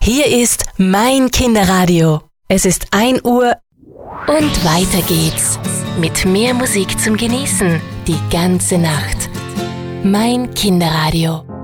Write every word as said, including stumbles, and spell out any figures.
Hier ist mein Kinderradio. Es ist ein Uhr und weiter geht's. Mit mehr Musik zum Genießen die ganze Nacht. Mein Kinderradio.